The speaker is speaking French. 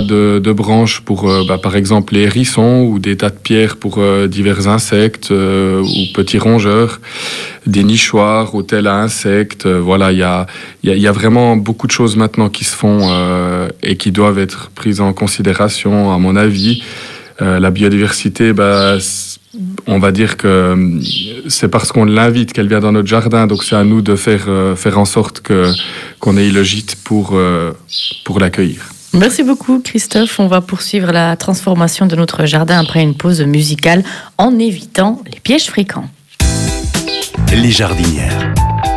de branches pour, par exemple, les hérissons ou des tas de pierres pour divers insectes ou petits rongeurs, des nichoirs, hôtels à insectes. Voilà, il y a vraiment beaucoup de choses maintenant qui se font et qui doivent être prises en considération, à mon avis. La biodiversité, on va dire que c'est parce qu'on l'invite qu'elle vient dans notre jardin, donc c'est à nous de faire en sorte qu'on ait le gîte pour l'accueillir. Merci beaucoup Christophe. On va poursuivre la transformation de notre jardin après une pause musicale en évitant les pièges fréquents. Les jardinières.